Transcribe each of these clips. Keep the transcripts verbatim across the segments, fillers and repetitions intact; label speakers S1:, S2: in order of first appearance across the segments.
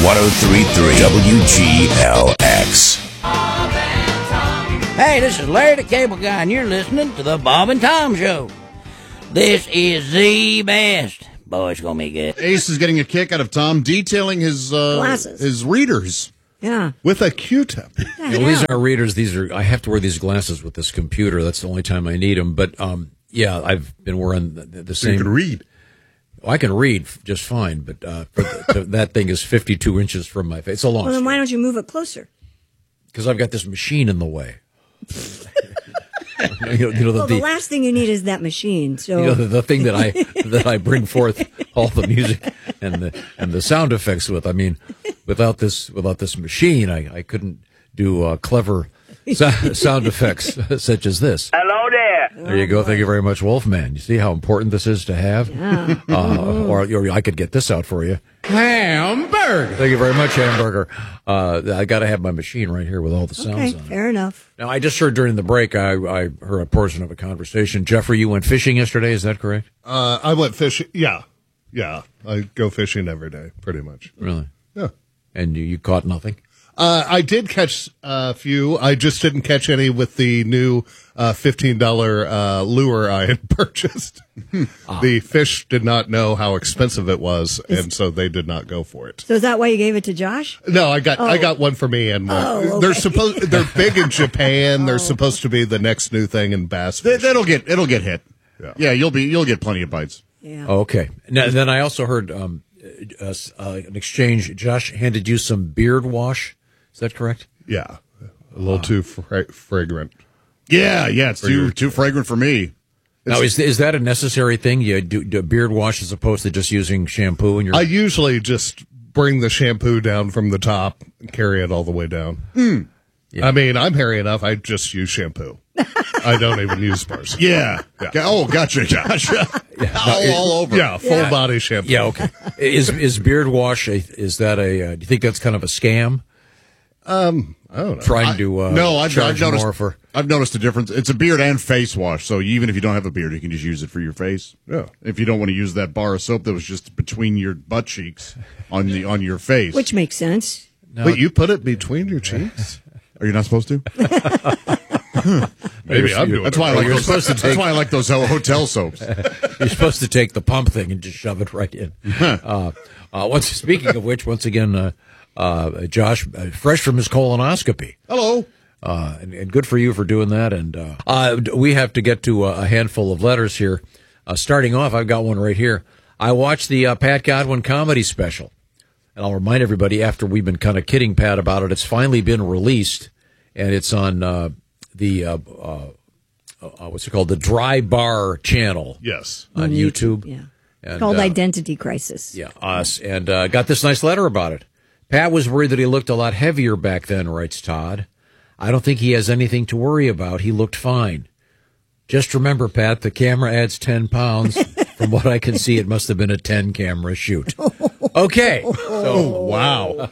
S1: one oh three point three W G L X.
S2: Hey, this is Larry the Cable Guy, and you're listening to the Bob and Tom Show. This is the best. Boy, it's going to be good.
S3: Ace is getting a kick out of Tom detailing his uh,
S4: Glasses.
S3: his readers.
S4: Yeah.
S3: With a Q-tip.
S5: Yeah, well, these aren't readers. These are. I have to wear these glasses with this computer. That's the only time I need them. But um, yeah, I've been wearing the, the
S3: So
S5: same.
S3: you can read.
S5: Well, I can read just fine, but uh, for the, that thing is fifty-two inches from my face. It's a long.
S4: Well, then why don't you move it closer?
S5: Because I've got this machine in the way. you know, you know, the,
S4: Well, the last thing you need is that machine. So
S5: you know, the, the thing that I that I bring forth all the music and the and the sound effects with. I mean, without this without this machine, I, I couldn't do uh, clever so, sound effects such as this.
S6: Hello there.
S5: There you go. Thank you very much, Wolfman. You see how important this is to have?
S4: Yeah.
S5: Uh, or, or I could get this out for you. Hamburger. Thank you very much, Hamburger. Uh, I got to have my machine right here with all the sounds
S4: okay,
S5: on it.
S4: fair enough.
S5: Now, I just heard during the break, I, I heard a portion of a conversation. Jeffrey, you went fishing yesterday. Is that correct?
S3: Uh, I went fishing. Yeah. Yeah. I go fishing every day, pretty much.
S5: Really?
S3: Yeah.
S5: And you, you caught nothing?
S3: Uh, I did catch a few. I just didn't catch any with the new uh, fifteen dollars uh, lure I had purchased.
S5: Ah.
S3: The fish did not know how expensive it was, and so they did not go for it.
S4: So is that why you gave it to Josh?
S3: No, I got
S4: Oh.
S3: I got one for me, and one.
S4: Oh, okay.
S3: They're supposed they're big in Japan. They're supposed to be the next new thing in bass
S7: They,
S3: fishing.
S7: that'll get it'll get hit.
S3: Yeah.
S7: Yeah, you'll be you'll get plenty of bites.
S4: Yeah.
S5: Okay. Now, then I also heard um, uh, uh, an exchange. Josh handed you some beard wash. Is that correct?
S3: Yeah, a little too fra- fragrant.
S7: Yeah, yeah, it's too too fragrant for me.
S5: Now, is is that a necessary thing? You do, do beard wash as opposed to just using shampoo in your?
S3: I usually just bring the shampoo down from the top and carry it all the way down.
S7: Mm.
S5: Yeah.
S3: I mean, I'm hairy enough. I just use shampoo. I don't even use bars.
S7: Yeah.
S3: Yeah.
S7: Oh, gotcha, gotcha.
S5: Yeah.
S7: all,
S5: It-
S7: all over.
S3: Yeah, full
S5: Yeah.
S3: body shampoo.
S5: Yeah. Okay. Is is beard wash? A, is that a? Uh, do you think that's kind of a scam?
S3: Um, I don't know.
S5: Trying to uh,
S7: no, I've,
S5: charge
S7: I've noticed.
S5: more for.
S7: I've noticed a difference. It's a beard and face wash, so even if you don't have a beard, you can just use it for your face.
S3: Yeah.
S7: If you don't want to use that bar of soap that was just between your butt cheeks on the on your face,
S4: Which makes sense.
S5: No,
S3: Wait, you put it between your cheeks?
S7: are you not supposed to?
S3: Maybe I'm doing
S7: That's
S3: it
S7: why I
S3: wrong.
S7: like
S5: You're
S7: those.
S5: supposed to
S7: That's
S5: take-
S7: why I like those ho- hotel soaps.
S5: You're supposed to take the pump thing and just shove it right in. uh, uh, once speaking of which, once again, uh, uh, Josh, uh, fresh from his colonoscopy.
S7: Hello.
S5: Uh, and, and good for you for doing that. And uh, uh, we have to get to a, a handful of letters here. Uh, starting off, I've got one right here. I watched the uh, Pat Godwin comedy special. And I'll remind everybody, after we've been kind of kidding Pat about it, it's finally been released. And it's on uh, the, uh, uh, uh, what's it called? The Dry Bar channel
S3: Yes.
S5: on YouTube.
S4: Yeah.
S5: And,
S4: It's called
S5: uh,
S4: Identity Crisis.
S5: Yeah, us. And uh, got this nice letter about it. Pat was worried that he looked a lot heavier back then, writes Todd. I don't think he has anything to worry about. He looked fine. Just remember, Pat, the camera adds ten pounds. From what I can see, it must have been a ten camera shoot. Okay. So, wow.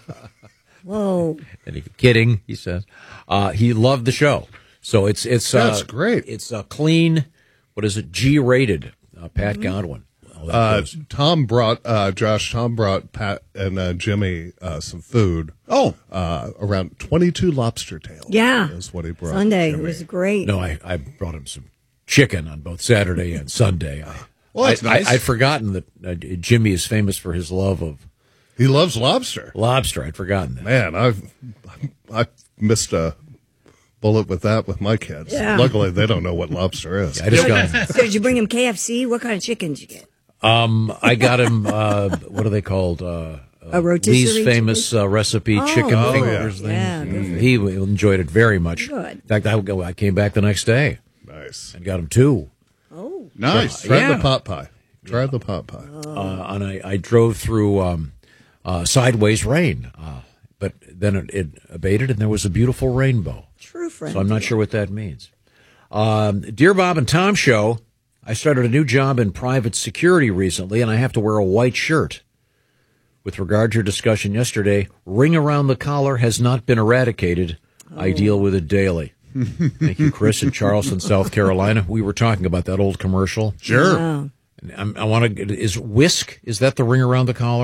S4: Whoa.
S5: And he, kidding, he says. Uh, he loved the show. So it's, it's,
S3: That's
S5: uh,
S3: great.
S5: It's a clean, what is it, G rated, uh, Pat Godwin. Well, that
S3: Uh,
S5: goes-
S3: Tom brought, uh, Josh, Tom brought Pat and uh, Jimmy uh, some food.
S7: Oh,
S3: Uh, around twenty-two lobster tails.
S4: Yeah.
S3: Is what he brought.
S4: Sunday. It
S3: Jimmy.
S4: was great.
S5: No, I, I brought him some chicken on both Saturday and Sunday. I,
S7: Well, that's
S5: I,
S7: nice.
S5: I, I'd forgotten that uh, Jimmy is famous for his love of
S3: He loves lobster.
S5: lobster. I'd forgotten that.
S3: Man, I've I missed a bullet with that with my kids.
S4: Yeah.
S3: Luckily, they don't know what lobster is.
S5: I just got,
S4: So did you bring him K F C? What kind of chicken did you get?
S5: um, I got him. Uh, what are they called? Uh,
S4: A rotisserie
S5: Lee's
S4: chicken?
S5: famous uh, recipe
S4: Oh,
S5: chicken
S4: oh,
S5: fingers
S4: yeah.
S5: thing.
S4: Yeah, good.
S5: He enjoyed it very much.
S4: Good.
S5: In fact, I, I came back the next day
S3: Nice.
S5: and got him two.
S4: Oh.
S7: nice.
S3: Try
S5: Yeah.
S3: the pot pie. Try the pot pie.
S5: Uh, and I, I drove through um, uh, sideways rain, uh, but then it, it abated and there was a beautiful rainbow.
S4: True friend.
S5: So I'm not sure what that means. Um, Dear Bob and Tom Show, I started a new job in private security recently, and I have to wear a white shirt. With regard to your discussion yesterday, ring around the collar has not been eradicated.
S4: Oh.
S5: I deal with it daily. Thank you, Chris in Charleston, South Carolina. We were talking about that old commercial.
S7: Sure.
S4: Wow.
S5: And I'm, I want to. Is Whisk? Is that the ring around the collar?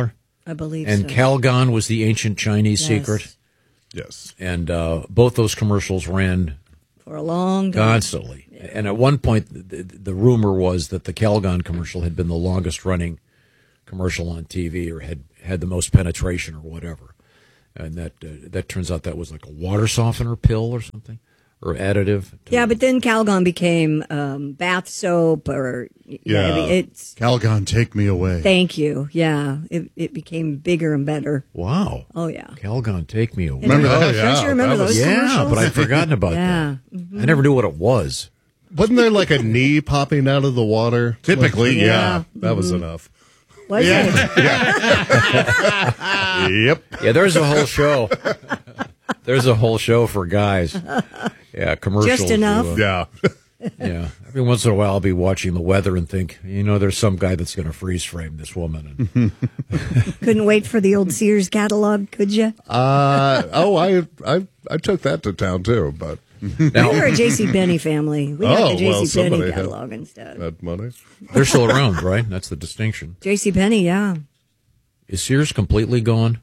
S4: I believe
S5: and
S4: so.
S5: Calgon was the ancient Chinese
S4: Yes.
S5: secret.
S3: Yes.
S5: And uh, both those commercials ran
S4: For a long time.
S5: constantly. And at one point, the, the rumor was that the Calgon commercial had been the longest running commercial on T V, or had, had the most penetration, or whatever. And that uh, that turns out that was like a water softener pill or something, or additive. to-
S4: Yeah, but then Calgon became um, bath soap, or yeah,
S3: Yeah.
S4: it's.
S7: Calgon, take me away.
S4: Thank you. Yeah, it it became bigger and better.
S5: Wow.
S4: Oh yeah.
S5: Calgon, take me away.
S7: Remember that?
S3: Oh, yeah.
S4: Don't you remember
S3: That was-
S4: those
S5: Yeah,
S4: commercials?
S5: but I'd forgotten about
S4: Yeah.
S5: that. I never knew what it was.
S3: Wasn't there like a knee popping out of the water?
S7: Typically,
S3: yeah.
S7: yeah.
S3: That was enough.
S4: Was
S7: Yeah.
S4: it?
S7: Yep.
S5: Yeah, there's a whole show. There's a whole show for guys. Yeah, commercials.
S4: Just enough?
S5: uh,
S3: Yeah.
S5: yeah. Every once in a while, I'll be watching the weather and think, you know, there's some guy that's going to freeze frame this woman. And
S4: Couldn't wait for the old Sears catalog, could you?
S3: Uh, oh, I, I I took that to town too, but
S4: We were a J C Penney family. We got
S3: Oh,
S4: the
S3: well,
S4: J C Penney
S3: somebody had-
S4: catalog instead.
S3: that money.
S5: they're still around, right? That's the distinction.
S4: J C Penney, yeah.
S5: Is Sears completely gone?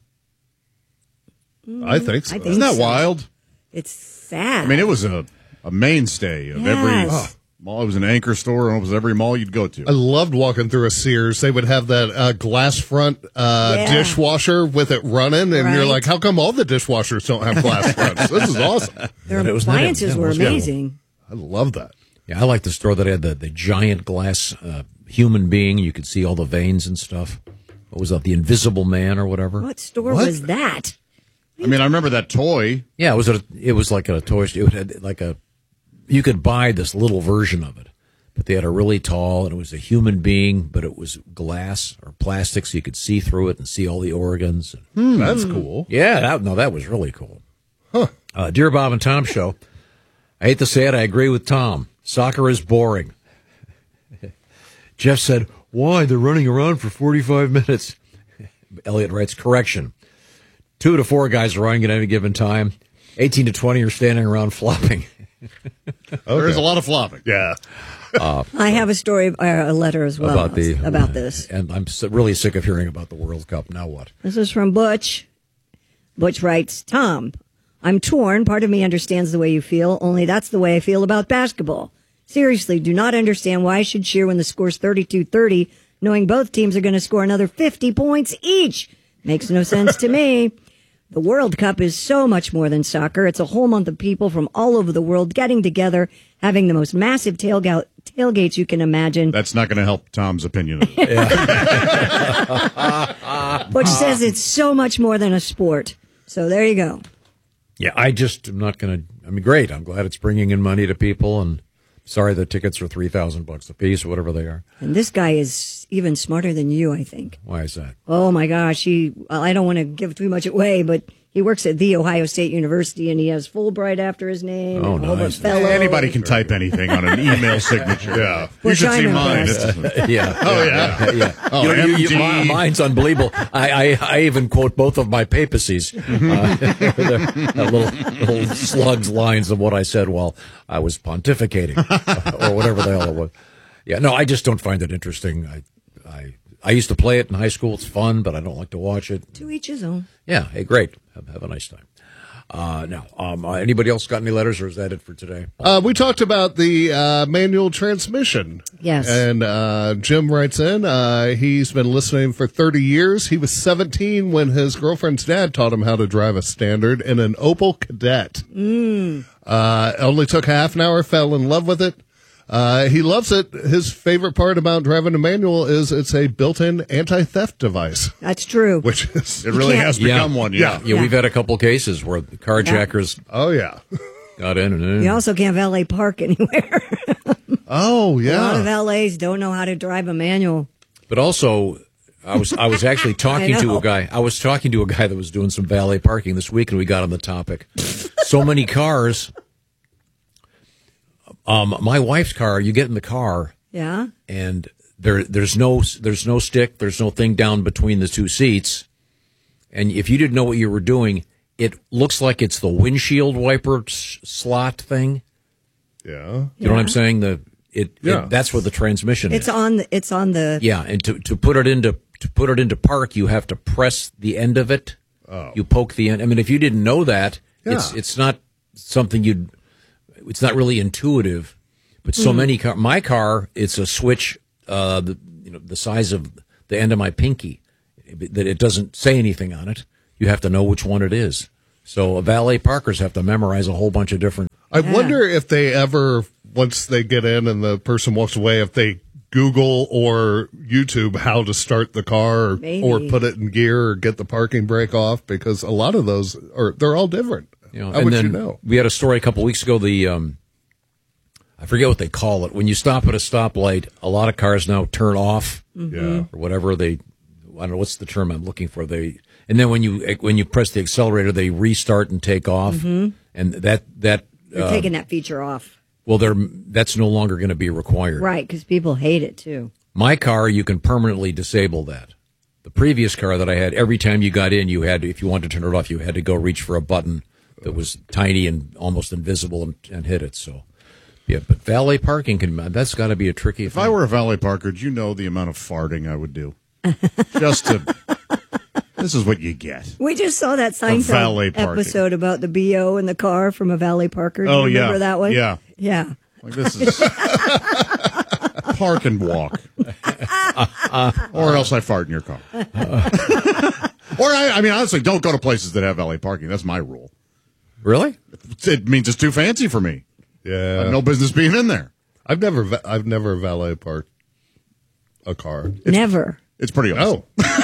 S3: I think so.
S4: I think
S7: Isn't that
S4: so.
S7: wild?
S4: It's sad.
S7: I mean, it was a, a mainstay of every
S4: Yes.
S7: mall. It was an anchor store, and it was every mall you'd go to.
S3: I loved walking through a Sears. They would have that uh, glass front uh,
S4: Yeah.
S3: dishwasher with it running, and you're
S4: Right.
S3: like, how come all the dishwashers don't have glass fronts? This is awesome.
S4: Their
S5: It was not-
S4: appliances
S5: yeah, it
S4: were
S5: was-
S4: amazing.
S3: I love that.
S5: Yeah, I like the store that had the, the giant glass uh, human being. You could see all the veins and stuff. What was that? The Invisible Man or whatever?
S4: What store
S3: What?
S4: was that?
S7: I mean, I remember that toy.
S5: Yeah, it was a, it was like a toy. It had like a, you could buy this little version of it, but they had a really tall, and it was a human being, but it was glass or plastic, so you could see through it and see all the organs.
S3: That's cool.
S5: Yeah, that, no, that was really cool. Uh, Dear Bob and Tom Show, I hate to say it, I agree with Tom. Soccer is boring. Jeff said, why? They're running around for forty-five minutes. Elliot writes, correction. Two to four guys are running at any given time. eighteen to twenty are standing around flopping.
S7: There is a lot of flopping.
S3: Yeah.
S4: I have a story, uh, a letter as well
S5: about the
S4: about this.
S5: And I'm s- really sick of hearing about the World Cup. Now what?
S4: This is from Butch. Butch writes, Tom, I'm torn. Part of me understands the way you feel, only that's the way I feel about basketball. Seriously, do not understand why I should cheer when the score's thirty-two thirty, knowing both teams are going to score another fifty points each. Makes no sense to me. The World Cup is so much more than soccer. It's a whole month of people from all over the world getting together, having the most massive tailga- tailgates you can imagine.
S7: That's not going to help Tom's opinion. of it.
S4: Butch says it's so much more than a sport. So there you go.
S5: Yeah, I just am not going to. I mean, great. I'm glad it's bringing in money to people, and sorry the tickets are three thousand bucks a piece or whatever they are.
S4: And this guy is even smarter than you, I think.
S5: Why is that?
S4: Oh my gosh, he, well, I don't want to give too much away, but he works at The Ohio State University and he has Fulbright after his name.
S5: Oh,
S4: and a whole
S5: nice.
S4: bunch of fellows.
S7: Anybody can type anything on an email signature. Yeah. You
S4: Which
S7: should see
S4: I'm
S7: mine.
S4: impressed.
S7: It's-
S5: Yeah.
S7: Oh, yeah.
S5: yeah.
S7: Oh,
S5: You know, you- you-
S7: M D.
S5: mi- mine's unbelievable. I, I, I even quote both of my papacies. Uh, the little, little slugs lines of what I said while I was pontificating, or whatever the hell it was. Yeah, no, I just don't find it interesting. I, I, I used to play it in high school. It's fun, but I don't like to watch it.
S4: To each his own.
S5: Yeah, hey, great. Have, have a nice time. Uh, now, um, uh, anybody else got any letters, or is that it for today?
S3: Uh, we talked about the uh, manual transmission.
S4: Yes.
S3: And uh, Jim writes in, uh, he's been listening for thirty years. He was seventeen when his girlfriend's dad taught him how to drive a standard in an Opel Kadett. Mm. Uh, only took half an hour, fell in love with it. Uh, he loves it. His favorite part about driving a manual is it's a built-in anti-theft device,
S4: That's true.
S3: which is,
S7: It really
S4: can't-
S7: has become one. Yeah.
S5: Yeah, we've had a couple cases where the carjackers
S3: oh, yeah.
S5: got in and
S4: you also can't valet park anywhere.
S3: Oh,
S4: A lot of
S3: yeah.
S4: L As don't know how to drive a manual.
S5: But also, I was I was actually talking
S4: I
S5: to
S4: know.
S5: a guy. I was talking to a guy that was doing some valet parking this week, and we got on the topic. So many cars. Um, my wife's car. You get in the car,
S4: Yeah?
S5: and there there's no there's no stick. There's no thing down between the two seats. And if you didn't know what you were doing, it looks like it's the windshield wiper s- slot thing.
S3: Yeah.
S5: You know what I'm
S4: Yeah.
S5: saying? The it,
S3: Yeah.
S5: it that's what the transmission
S4: It's
S5: is.
S4: on the, it's on the,
S5: Yeah, and to, to put it into to put it into park, you have to press the end of it.
S3: Oh.
S5: You poke the end. I mean, if you didn't know that,
S3: Yeah.
S5: it's it's not something you'd. It's not really intuitive. But so
S4: Mm.
S5: many car. My car, it's a switch. Uh, the you know the size of the end of my pinky, that it doesn't say anything on it. You have to know which one it is. So valet parkers have to memorize a whole bunch of different.
S3: I wonder if they ever, once they get in and the person walks away, if they Google or YouTube how to start the car or,
S4: Maybe.
S3: or put it in gear or get the parking brake off, because a lot of those are, they're all different.
S5: You know,
S3: How
S5: and
S3: would
S5: then
S3: you know?
S5: we had a story a couple weeks ago. The um, I forget what they call it. When you stop at a stoplight, a lot of cars now turn off.
S3: Yeah.
S5: Or whatever they. I don't know what's the term I'm looking for. They and then when you when you press the accelerator, they restart and take off.
S4: Mhm.
S5: And that that
S4: They're
S5: uh,
S4: taking that feature off.
S5: well, they're that's no longer going to be required.
S4: Right, because people hate it too.
S5: My car, you can permanently disable that. The previous car that I had, every time you got in, you had to, if you wanted to turn it off, you had to go reach for a button that was tiny and almost invisible and, and hit it. So, yeah, but valet parking can, that's got to be a tricky
S7: If
S5: thing.
S7: I were a valet parker, do you know the amount of farting I would do? Just to, this is what you get.
S4: We just saw that
S7: valet
S4: Seinfeld
S7: parking.
S4: episode about the B O in the car from a valet parker. Do
S7: Oh,
S4: you remember
S7: yeah.
S4: that one?
S7: Yeah.
S4: Yeah.
S7: Like this is park and walk, or else I fart in your car. Or I, I mean, honestly, don't go to places that have valet parking. That's my rule.
S5: Really?
S7: It means it's too fancy for me. I
S3: Yeah.
S7: have no business being in there.
S3: I've never, va- I've never valet parked a car.
S4: Never.
S7: It's pretty awesome.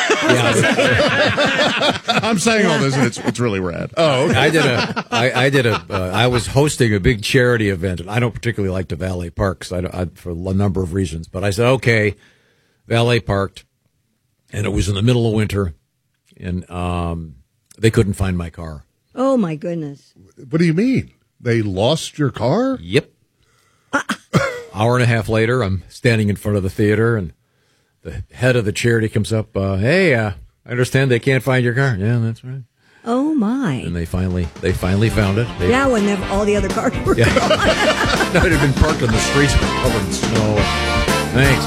S7: I'm saying all this, and it's it's really rad.
S5: Oh, okay. I did a, I, I did a, uh, I was hosting a big charity event, and I don't particularly like to valet park 'cause I, don't- I, for a number of reasons. But I said, okay, valet parked, and it was in the middle of winter, and um, they couldn't find my car.
S4: Oh my goodness.
S3: What do you mean? They lost your car?
S5: Yep. Hour and a half later, I'm standing in front of the theater, and the head of the charity comes up. Uh, hey, uh, I understand they can't find your car. Yeah, that's right.
S4: Oh my.
S5: And they finally, they finally found it. They,
S4: Yeah, when they've- all the other cars were
S5: Yeah.
S4: gone.
S5: No, it had been parked on the streets, but covered in snow. Thanks.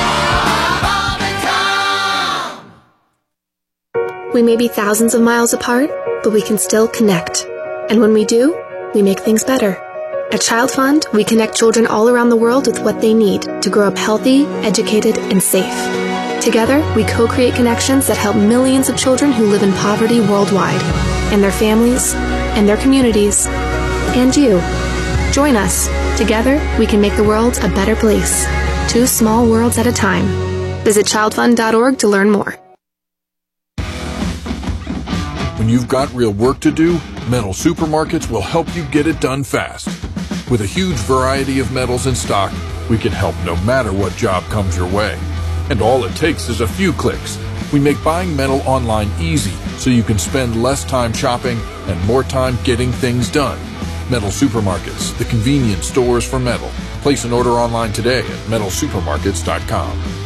S6: We may be thousands of miles apart, but we can still connect. And when we do, we make things better. At Child Fund, we connect children all around the world with what they need to grow up healthy, educated, and safe. Together, we co-create connections that help millions of children who live in poverty worldwide, and their families, and their communities, and you. Join us. Together, we can make the world a better place. Two small worlds at a time. Visit child fund dot org to learn more.
S8: When you've got real work to do, Metal Supermarkets will help you get it done fast. With a huge variety of metals in stock, we can help no matter what job comes your way. And all it takes is a few clicks. We make buying metal online easy so you can spend less time shopping and more time getting things done. Metal Supermarkets, the convenient stores for metal. Place an order online today at metal supermarkets dot com.